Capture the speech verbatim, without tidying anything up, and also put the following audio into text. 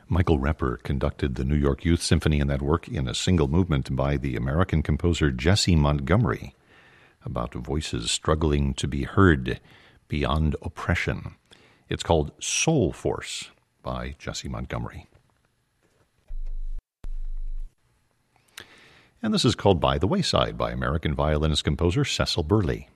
Michael Repper conducted the New York Youth Symphony in that work in a single movement by the American composer Jessie Montgomery, about voices struggling to be heard beyond oppression. It's called Soul Force by Jessie Montgomery. And this is called By the Wayside by American violinist-composer Cecil Burley.